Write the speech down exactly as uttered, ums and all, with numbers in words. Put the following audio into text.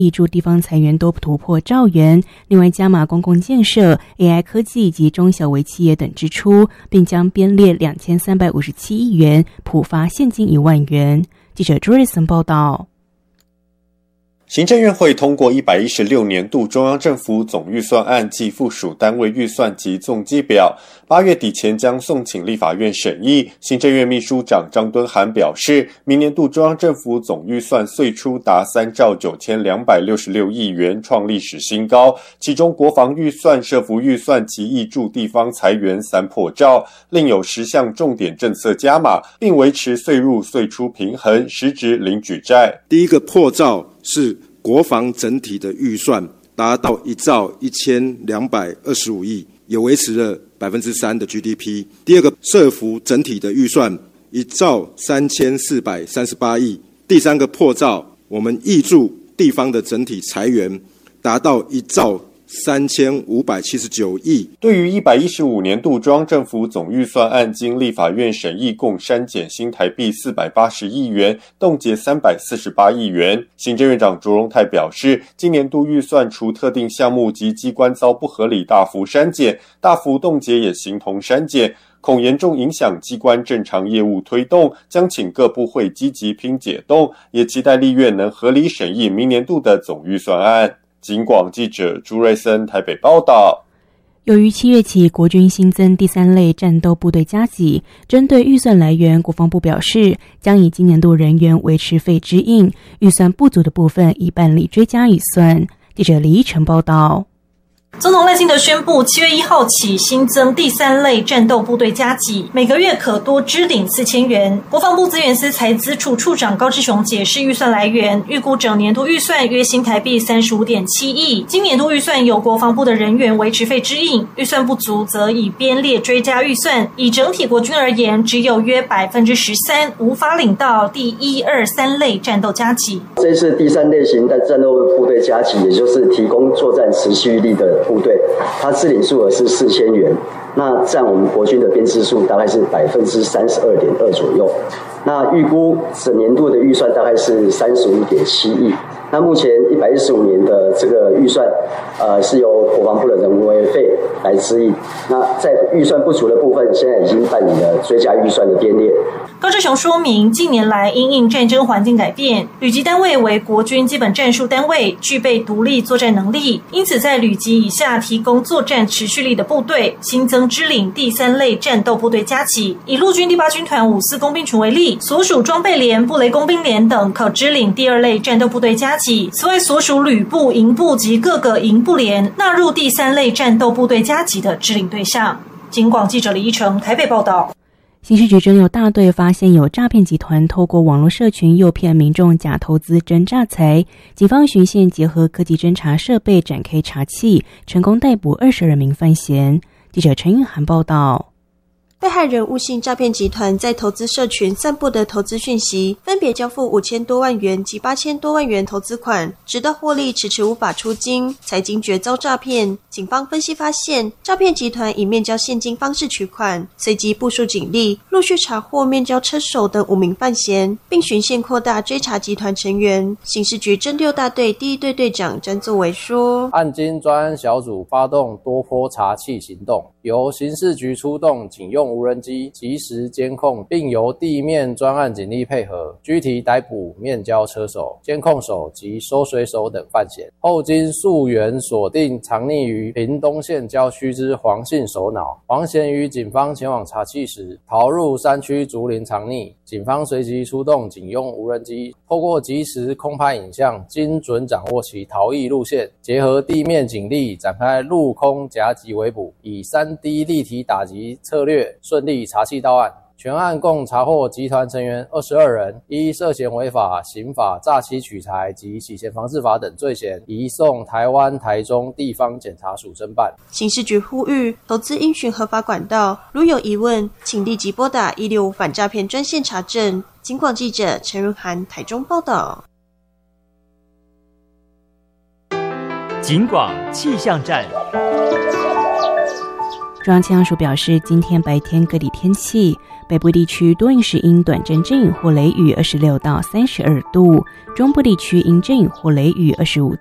挹注地方财源都突破兆元，另外加码公共建设、A I 科技及中小微企业等支出，并将编列两千三百五十七亿元，普发现金一万元。记者朱瑞森报道。 行政院会通过一百一十六年度中央政府总预算案及附属单位预算及总计表，八月底前将送请立法院审议。行政院秘书长张敦涵表示，明年度中央政府总预算岁出达三兆九千两百六十六亿元，创历史新高。其中国防预算、社福预算及挹注地方财源三破兆，另有十项重点政策加码，并维持岁入岁出平衡，实质零举债。 第一个破兆是国防整体的预算达到一兆一千两百二十五亿，也维持了百分之三的 G D P。第二个社福整体的预算一兆三千四百三十八亿。第三个破兆，我们挹注地方的整体财源达到一兆三千五百七十九亿。 对于一百一十五年度中央政府总预算案，经立法院审议，共删减新台币四百八十亿元，冻结三百四十八亿元。行政院长卓荣泰表示，今年度预算除特定项目及机关遭不合理大幅删减，大幅冻结也形同删减，恐严重影响机关正常业务推动，将请各部会积极拼解冻，也期待立院能合理审议明年度的总预算案。警广记者朱瑞森台北报道。 由于七月起国军新增第三类战斗部队加给，针对预算来源，国防部表示将以今年度人员维持费支应，预算不足的部分已办理追加预算。记者李依晨报道。 总统赖清德宣布，七月一号起新增第三类战斗部队加给，每个月可多支领四千元。国防部资源司财资处处长高志雄解释预算来源，预估整年度预算约新台币三十五点七亿，今年度预算由国防部的人员维持费支应，预算不足则以编列追加预算。以整体国军而言，只有约百分之十三无法领到第一、二、三类战斗加给。 这次第三类型的战斗部队加给，也就是提供作战持续力的部队，它支领数额是四千元，那占我们国军的编制数大概是百分之三十二点二左右。那预估整年度的预算大概是三十五点七亿。那目前一百一十五年的这个预算，呃，是由国防部的人为费来支应。那在预算不足的部分，现在已经办理了追加预算的编列。 高志雄说明，近年来因应战争环境改变，旅级单位为国军基本战术单位，具备独立作战能力，因此在旅级以下提供作战持续力的部队，新增支领第三类战斗部队加给。以陆军第八军团五四工兵群为例，所属装备连、布雷工兵连等可支领第二类战斗部队加给。此外，所属旅部、营部及各个营部连纳入第三类战斗部队加给的支领对象。警广记者李依晨台北报道。 刑事局侦缉大队发现有诈骗集团透过网络社群诱骗民众假投资真诈财，警方循线结合科技侦查设备展开查缉，成功逮捕二十二名犯嫌。记者陈韵涵报道。 被害人误信诈骗集团在投资社群散布的投资讯息，分别交付五千多万元及八千多万元投资款，直到获利迟迟无法出金，才惊觉遭诈骗。警方分析发现，诈骗集团以面交现金方式取款，随即部署警力，陆续查获面交车手等五名犯嫌，并循线扩大追查集团成员。刑事局侦六大队第一队队长詹作为说， 案经专案小组发动多波查缉行动，由刑事局出动警用无人机及时监控，并由地面专案警力配合，具体逮捕面交车手、监控手及收水手等犯嫌。后经溯源锁定藏匿于屏东县郊区之黄姓首脑，黄嫌于警方前往查缉时逃入山区竹林藏匿，警方随即出动警用无人机，透过即时空拍影像，精准掌握其逃逸路线，结合地面警力展开陆空夹击围捕，以 三 D 立体打击策略顺利查缉到案。全案共查获集团成员二十二人，依涉嫌违法、刑法、诈欺取财及洗钱防治法等罪嫌，移送台湾台中地方检察署侦办。 刑事局呼吁投资应循合法管道，如有疑问，请立即拨打一六五反诈骗专线查证。警广记者陈润涵台中报道。 警广气象站。 中央气象署表示，今天白天各地天气，北部地区多云时阴，短阵阵雨或雷雨，二十六到三十二度；中部地区阴阵雨或雷雨，二十五